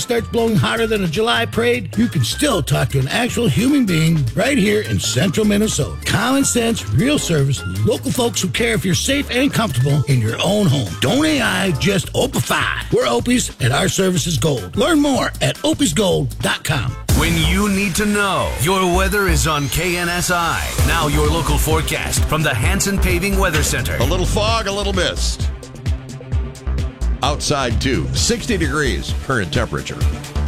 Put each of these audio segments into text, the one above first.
starts blowing hotter than a July parade, you can still talk to an actual human being right here in central Minnesota. Common sense, real service, local folks who care if you're safe and comfortable in your own home. Don't AI, just Opify. We're Opie's and our service is gold. Learn more at opiesgold.com. When you need to know, your weather is on KNSI. Now your local forecast from the Hanson Paving Weather Center. A little fog, a little mist. Outside, too. 60 degrees current temperature.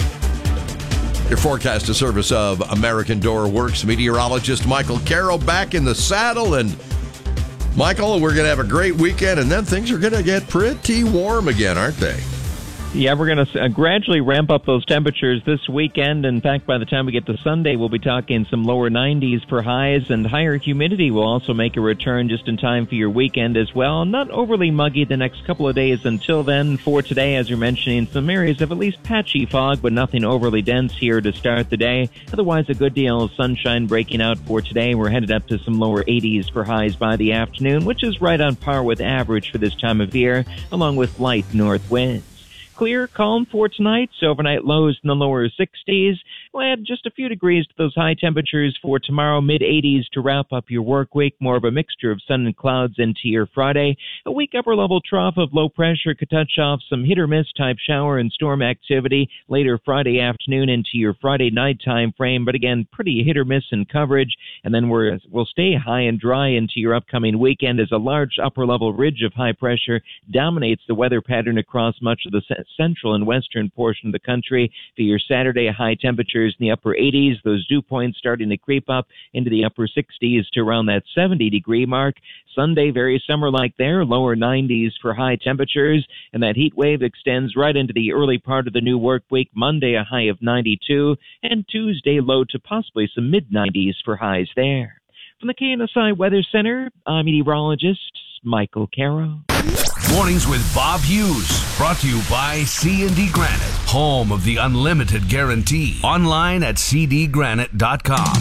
Your forecast, a service of American Door Works meteorologist Michael Carroll back in the saddle. And, Michael, we're going to have a great weekend, and then things are going to get pretty warm again, aren't they? Yeah, we're going to gradually ramp up those temperatures this weekend. In fact, by the time we get to Sunday, we'll be talking some lower 90s for highs, and higher humidity will also make a return just in time for your weekend as well. Not overly muggy the next couple of days until then. For today, as you're mentioning, some areas of at least patchy fog, but nothing overly dense here to start the day. Otherwise, a good deal of sunshine breaking out for today. We're headed up to some lower 80s for highs by the afternoon, which is right on par with average for this time of year, along with light north winds. Clear, calm for tonight. Overnight lows in the lower 60s. We'll add just a few degrees to those high temperatures for tomorrow, mid-80s to wrap up your work week. More of a mixture of sun and clouds into your Friday. A weak upper-level trough of low pressure could touch off some hit-or-miss type shower and storm activity later Friday afternoon into your Friday night time frame. But again, pretty hit-or-miss in coverage. And then we'll stay high and dry into your upcoming weekend as a large upper-level ridge of high pressure dominates the weather pattern across much of the central and western portion of the country. For your Saturday, high temperatures in the upper 80s, those dew points starting to creep up into the upper 60s to around that 70-degree mark. Sunday, very summer-like there, lower 90s for high temperatures, and that heat wave extends right into the early part of the new work week. Monday, a high of 92, and Tuesday, low to possibly some mid-90s for highs there. From the KNSI Weather Center, I'm meteorologist Michael Carroll. Mornings with Bob Hughes, brought to you by C&D Granite, home of the unlimited guarantee. Online at cdgranite.com.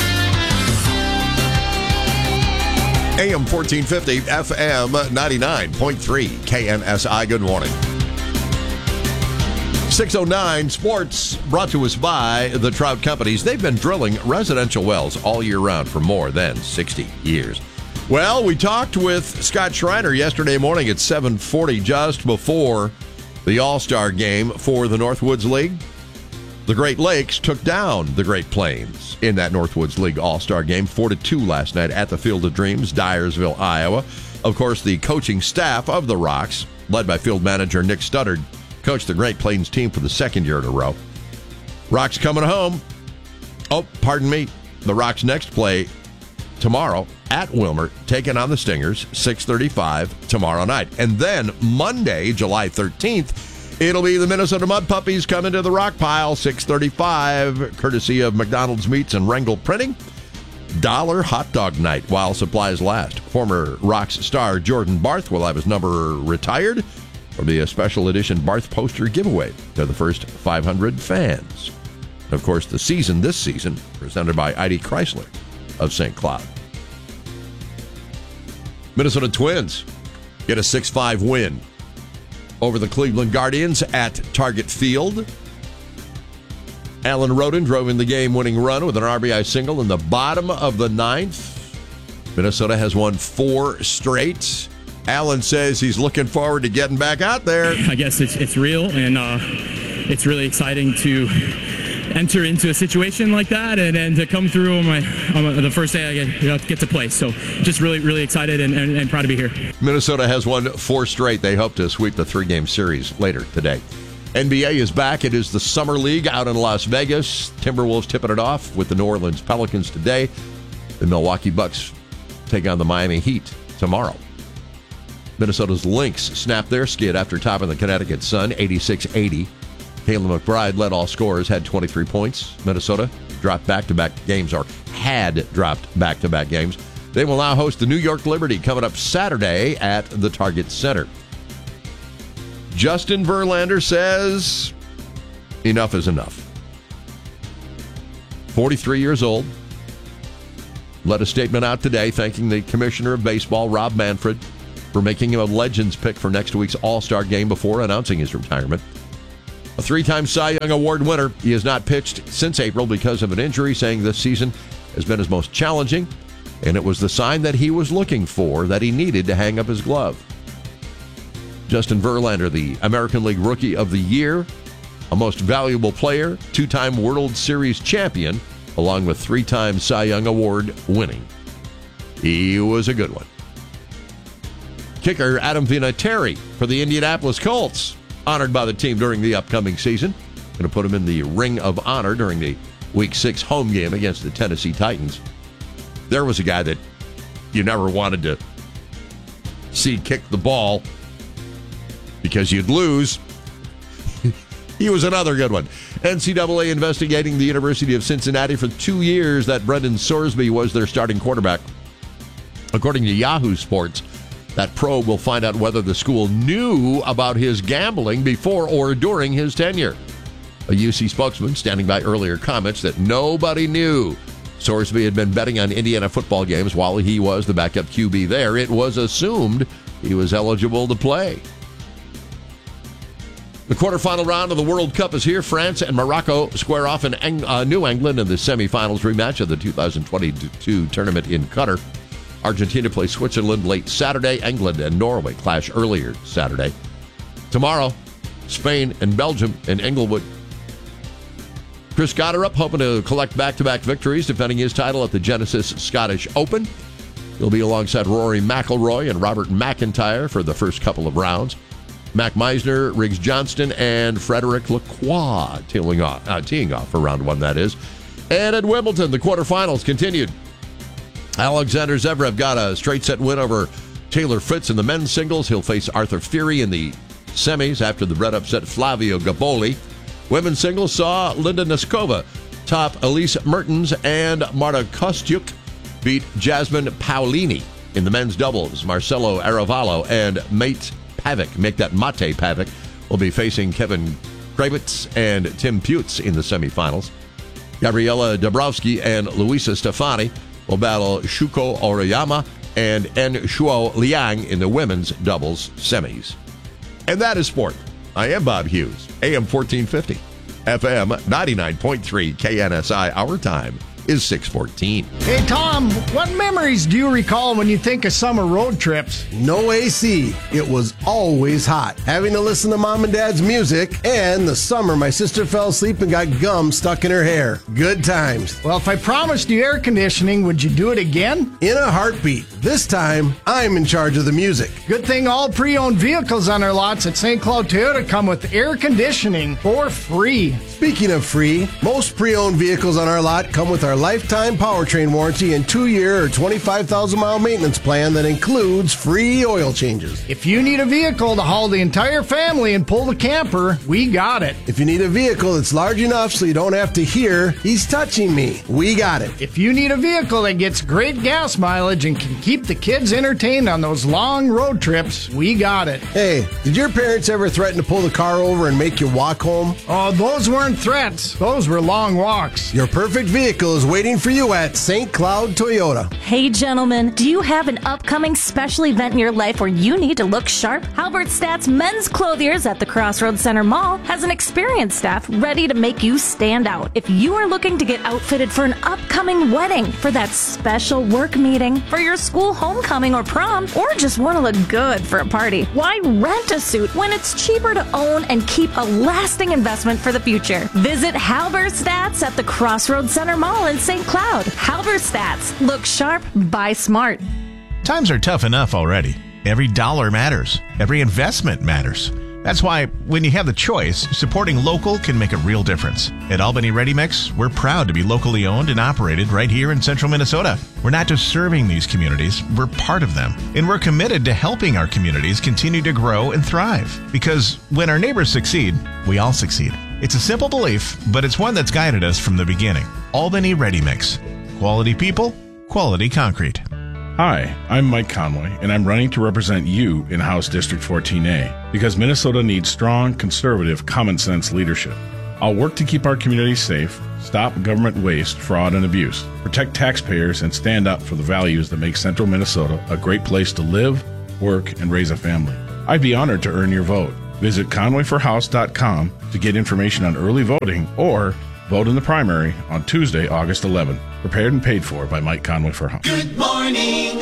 AM 1450, FM 99.3, KNSI. Good morning. 6:09 Sports, brought to us by the Trout Companies. They've been drilling residential wells all year round for more than 60 years. Well, we talked with Scott Schreiner yesterday morning at 7:40, just before the All-Star game for the Northwoods League. The Great Lakes took down the Great Plains in that Northwoods League All-Star game, 4-2 last night at the Field of Dreams, Dyersville, Iowa. Of course, the coaching staff of the Rocks, led by field manager Nick Studdard, coached the Great Plains team for the second year in a row. Rocks coming home. Oh, pardon me. The Rocks next play tomorrow at Wilmert, taking on the Stingers, 6:35 tomorrow night. And then Monday, July 13th, it'll be the Minnesota Mud Puppies coming to the Rock Pile, 6:35, courtesy of McDonald's Meats and Rengel Printing. $1 hot dog night while supplies last. Former Rocks star Jordan Barth will have his number retired. There'll be a special edition Barth poster giveaway to the first 500 fans. And of course, this season, presented by ID Chrysler of St. Cloud. Minnesota Twins get a 6-5 win over the Cleveland Guardians at Target Field. Alan Roden drove in the game-winning run with an RBI single in the bottom of the ninth. Minnesota has won 4 straight. Alan says he's looking forward to getting back out there. I guess it's real, and it's really exciting to enter into a situation like that and to come through on the first day I get to play. So just really, really excited and proud to be here. Minnesota has won 4 straight. They hope to sweep the 3-game series later today. NBA is back. It is the Summer League out in Las Vegas. Timberwolves tipping it off with the New Orleans Pelicans today. The Milwaukee Bucks take on the Miami Heat tomorrow. Minnesota's Lynx snapped their skid after topping the Connecticut Sun, 86-80. Kayla McBride led all scorers, had 23 points. Minnesota dropped back-to-back games, or had dropped back-to-back games. They will now host the New York Liberty coming up Saturday at the Target Center. Justin Verlander says enough is enough. 43 years old. Let a statement out today thanking the Commissioner of Baseball, Rob Manfred, for making him a Legends pick for next week's All-Star game before announcing his retirement. A 3-time Cy Young Award winner. He has not pitched since April because of an injury, saying this season has been his most challenging, and it was the sign that he was looking for, that he needed to hang up his glove. Justin Verlander, the American League Rookie of the Year, a most valuable player, 2-time World Series champion, along with 3-time Cy Young Award winning. He was a good one. Kicker Adam Vinatieri for the Indianapolis Colts, honored by the team during the upcoming season. Going to put him in the Ring of Honor during the Week 6 home game against the Tennessee Titans. There was a guy that you never wanted to see kick the ball because you'd lose. He was another good one. NCAA investigating the University of Cincinnati for 2 years that Brendan Sorsby was their starting quarterback. According to Yahoo Sports, that probe will find out whether the school knew about his gambling before or during his tenure. A UC spokesman standing by earlier comments that nobody knew Sorsby had been betting on Indiana football games while he was the backup QB there. It was assumed he was eligible to play. The quarterfinal round of the World Cup is here. France and Morocco square off in New England in the semifinals rematch of the 2022 tournament in Qatar. Argentina plays Switzerland late Saturday. England and Norway clash earlier Saturday. Tomorrow, Spain and Belgium in Inglewood. Chris Gotterup hoping to collect back-to-back victories, defending his title at the Genesis Scottish Open. He'll be alongside Rory McIlroy and Robert McIntyre for the first couple of rounds. Mac Meisner, Riggs Johnston, and Frederick Lacroix teeing off for round one, that is. And at Wimbledon, the quarterfinals continued. Alexander Zverev got a straight set win over Taylor Fritz in the men's singles. He'll face Arthur Fury in the semis after the red upset Flavio Gaboli. Women's singles saw Linda Neskova top Elise Mertens, and Marta Kostyuk beat Jasmine Paolini. In the men's doubles, Marcelo Arevalo and Mate Pavic will be facing Kevin Kravitz and Tim Putz in the semifinals. Gabriela Dabrowski and Luisa Stefani will battle Shuko Oriyama and En Shuo Liang in the women's doubles semis. And that is sport. I am Bob Hughes, AM 1450, FM 99.3 KNSI. Our time is 6:14. Hey, Tom, what memories do you recall when you think of summer road trips? No AC. It was always hot. Having to listen to Mom and Dad's music, and the summer my sister fell asleep and got gum stuck in her hair. Good times. Well, if I promised you air conditioning, would you do it again? In a heartbeat. This time, I'm in charge of the music. Good thing all pre-owned vehicles on our lots at St. Cloud Toyota come with air conditioning for free. Speaking of free, most pre-owned vehicles on our lot come with our lifetime powertrain warranty and 2-year or 25,000-mile maintenance plan that includes free oil changes. If you need a vehicle to haul the entire family and pull the camper, we got it. If you need a vehicle that's large enough so you don't have to hear, he's touching me, we got it. If you need a vehicle that gets great gas mileage and can keep the kids entertained on those long road trips, we got it. Hey, did your parents ever threaten to pull the car over and make you walk home? Oh, those weren't threats. Those were long walks. Your perfect vehicle is waiting for you at St. Cloud Toyota. Hey, gentlemen, do you have an upcoming special event in your life where you need to look sharp? Halbert Stats Men's Clothiers at the Crossroads Center Mall has an experienced staff ready to make you stand out. If you are looking to get outfitted for an upcoming wedding, for that special work meeting, for your school homecoming or prom, or just want to look good for a party, why rent a suit when it's cheaper to own and keep a lasting investment for the future? Visit Halbert Stats at the Crossroads Center Mall in St. Cloud. Halbert Stats. Look sharp, buy smart. Times are tough enough already. Every dollar matters. Every investment matters. That's why when you have the choice, supporting local can make a real difference. At Albany Ready Mix, we're proud to be locally owned and operated right here in central Minnesota. We're not just serving these communities, we're part of them. And we're committed to helping our communities continue to grow and thrive. Because when our neighbors succeed, we all succeed. It's a simple belief, but it's one that's guided us from the beginning. Albany Ready Mix. Quality people, quality concrete. Hi, I'm Mike Conway, and I'm running to represent you in House District 14A because Minnesota needs strong, conservative, common-sense leadership. I'll work to keep our community safe, stop government waste, fraud, and abuse, protect taxpayers, and stand up for the values that make central Minnesota a great place to live, work, and raise a family. I'd be honored to earn your vote. Visit conwayforhouse.com to get information on early voting or vote in the primary on Tuesday, August 11th. Prepared and paid for by Mike Conway for House. Good morning,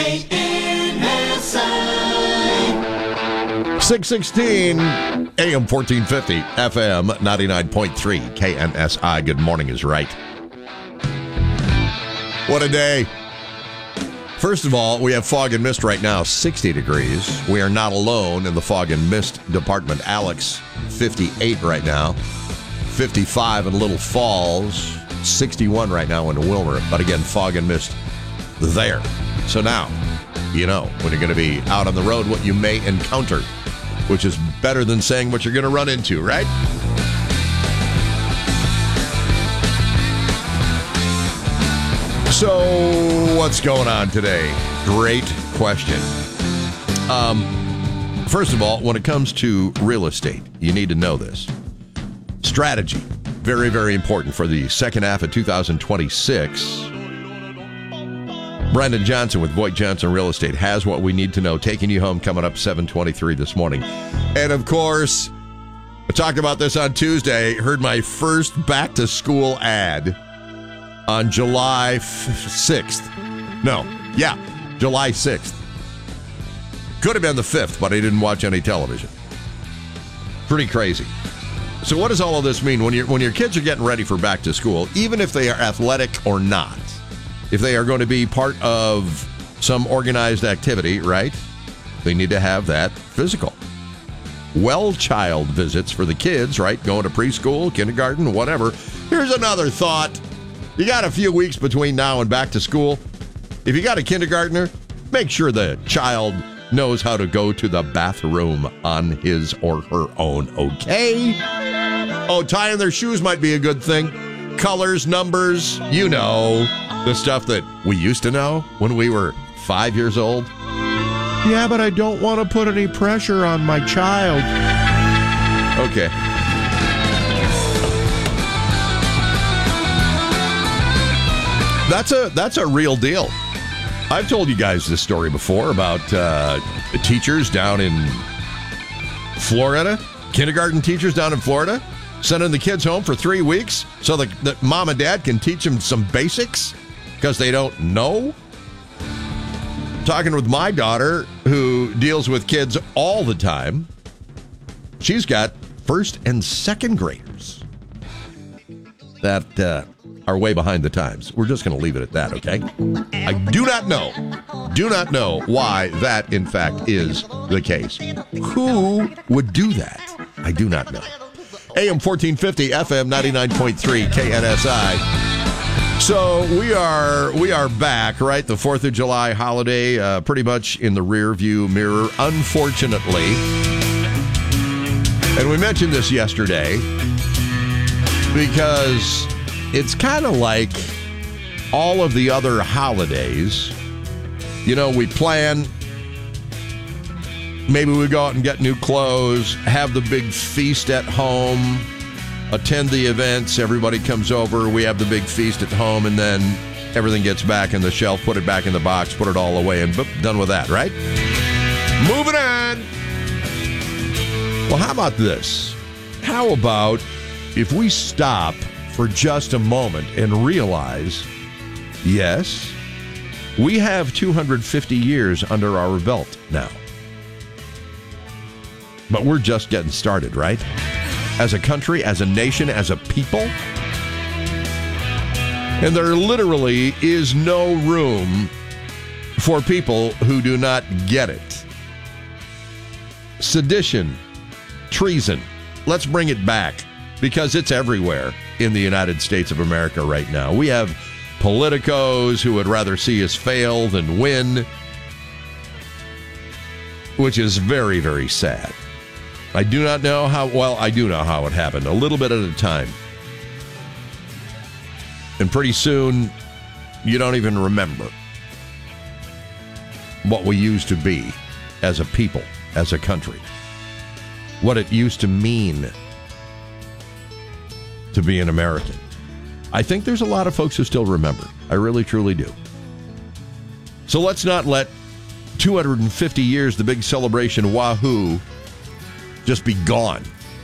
KNSI. 616 AM 1450 FM 99.3 KNSI. Good morning is right. What a day. First of all, we have fog and mist right now, 60 degrees. We are not alone in the fog and mist department. Alex, 58 right now. 55 in Little Falls. 61 right now in Wilmer. But again, fog and mist there. So now, you know, when you're going to be out on the road, what you may encounter, which is better than saying what you're going to run into, right? So, what's going on today? Great question. First of all, when it comes to real estate, you need to know this. Strategy, very, very important for the second half of 2026. Brendan Johnson with Voigt Johnson Real Estate has what we need to know. Taking you home coming up 7:23 this morning. And, of course, I talked about this on Tuesday. Heard my first back-to-school ad on July 6th. July 6th. Could have been the 5th, but I didn't watch any television. Pretty crazy. So what does all of this mean? When your kids are getting ready for back to school, even if they are athletic or not, if they are going to be part of some organized activity, right, they need to have that physical. Well child visits for the kids, right, going to preschool, kindergarten, whatever. Here's another thought. You got a few weeks between now and back to school. If you got a kindergartner, make sure the child knows how to go to the bathroom on his or her own, okay? Oh, tying their shoes might be a good thing. Colors, numbers, you know, the stuff that we used to know when we were 5 years old. Yeah, but I don't want to put any pressure on my child. Okay. That's a real deal. I've told you guys this story before about teachers down in Florida, kindergarten teachers down in Florida, sending the kids home for 3 weeks so that mom and dad can teach them some basics because they don't know. Talking with my daughter, who deals with kids all the time. She's got first and second graders that are way behind the times. We're just going to leave it at that, okay? I do not know why that, in fact, is the case. Who would do that? I do not know. AM 1450, FM 99.3, KNSI. So we are back, right? The 4th of July holiday, pretty much in the rear view mirror, unfortunately. And we mentioned this yesterday because it's kind of like all of the other holidays. You know, we plan, maybe we go out and get new clothes, have the big feast at home, attend the events, everybody comes over, we have the big feast at home, and then everything gets back in the shelf, put it back in the box, put it all away, and boop, done with that, right? Moving on. Well, how about this? How about if we stop for just a moment and realize, yes, we have 250 years under our belt now. But we're just getting started, right? As a country, as a nation, as a people. And there literally is no room for people who do not get it. Sedition, treason, let's bring it back because it's everywhere in the United States of America right now. We have politicos who would rather see us fail than win, which is very, very sad. I do not know how, well, I do know how it happened, a little bit at a time. And pretty soon, you don't even remember what we used to be as a people, as a country. What it used to mean to be an American. I think there's a lot of folks who still remember. I really, truly do. So let's not let 250 years, the big celebration, wahoo, just be gone.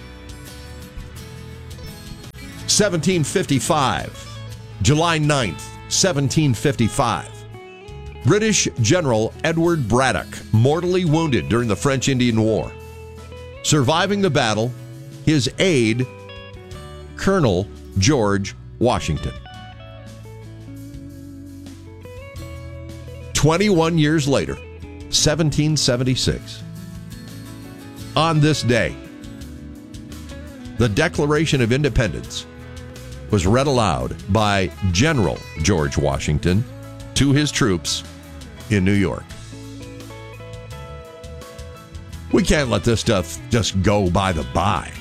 1755, July 9th, 1755. British General Edward Braddock, mortally wounded during the French-Indian War. Surviving the battle, his aide, Colonel George Washington. 21 years later, 1776. On this day, the Declaration of Independence was read aloud by General George Washington to his troops in New York. We can't let this stuff just go by the by.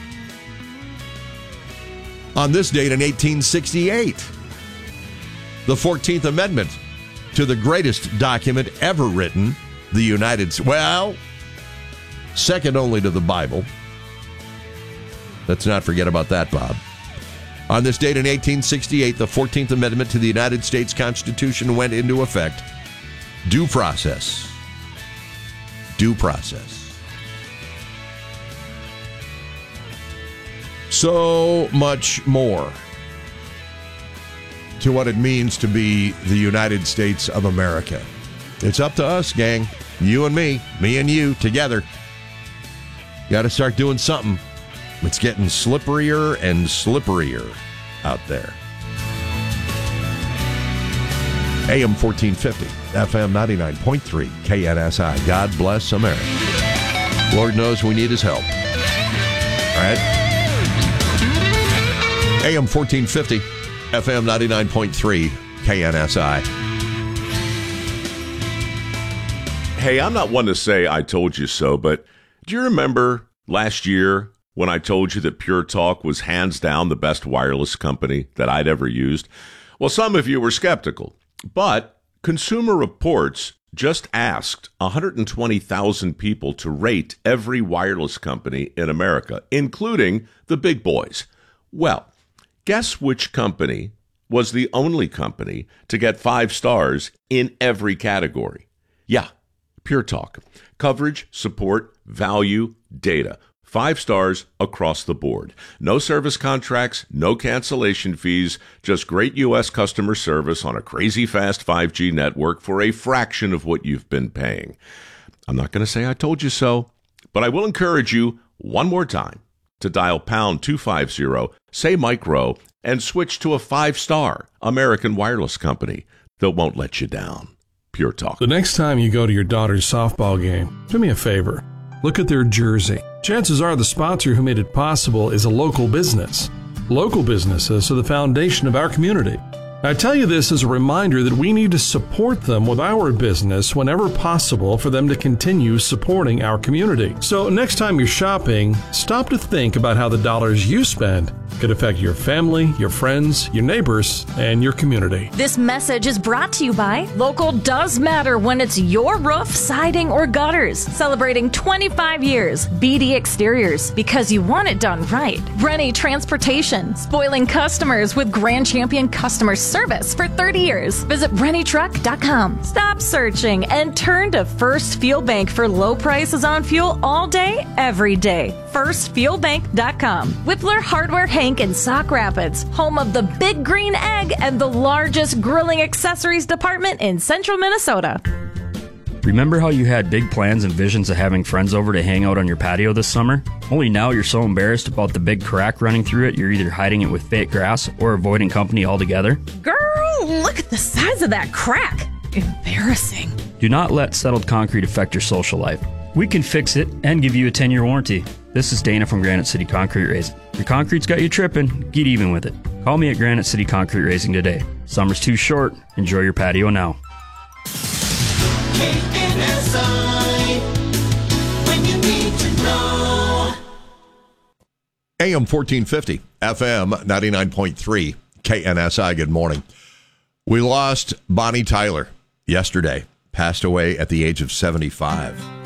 On this date in 1868, the 14th Amendment to the greatest document ever written, the United States. Well, second only to the Bible. Let's not forget about that, Bob. On this date in 1868, the 14th Amendment to the United States Constitution went into effect. Due process. Due process. So much more to what it means to be the United States of America. It's up to us, gang. You and me and you together. Got to start doing something. It's getting slipperier and slipperier out there. AM 1450, FM 99.3, KNSI. God bless America. Lord knows we need his help. All right? AM 1450, FM 99.3, KNSI. Hey, I'm not one to say I told you so, but do you remember last year when I told you that Pure Talk was hands down the best wireless company that I'd ever used? Well, some of you were skeptical, but Consumer Reports just asked 120,000 people to rate every wireless company in America, including the big boys. Well, guess which company was the only company to get 5 stars in every category? Yeah, Pure Talk. Coverage, support, value, data. 5 stars across the board. No service contracts, no cancellation fees, just great U.S. customer service on a crazy fast 5G network for a fraction of what you've been paying. I'm not going to say I told you so, but I will encourage you one more time to dial pound 250, say Mike Rowe, and switch to a 5-star American wireless company that won't let you down. Pure Talk. The next time you go to your daughter's softball game, do me a favor. Look at their jersey. Chances are the sponsor who made it possible is a local business. Local businesses are the foundation of our community. I tell you this as a reminder that we need to support them with our business whenever possible for them to continue supporting our community. So next time you're shopping, stop to think about how the dollars you spend could affect your family, your friends, your neighbors, and your community. This message is brought to you by Local Does Matter when it's your roof, siding, or gutters. Celebrating 25 years. BD Exteriors, because you want it done right. Rennie Transportation, spoiling customers with Grand Champion customer service for 30 years. Visit RennieTruck.com. Stop searching and turn to First Fuel Bank for low prices on fuel all day, every day. FirstFuelBank.com. Whippler Hardware Hank in Sauk Rapids, home of the Big Green Egg and the largest grilling accessories department in central Minnesota. Remember how you had big plans and visions of having friends over to hang out on your patio this summer? Only now you're so embarrassed about the big crack running through it, you're either hiding it with fake grass or avoiding company altogether? Girl, look at the size of that crack. Embarrassing. Do not let settled concrete affect your social life. We can fix it and give you a 10-year warranty. This is Dana from Granite City Concrete Raising. Your concrete's got you tripping, get even with it. Call me at Granite City Concrete Raising today. Summer's too short. Enjoy your patio now. KNSI, when you need to know. AM 1450, FM 99.3, KNSI, good morning. We lost Bonnie Tyler yesterday, passed away at the age of 75.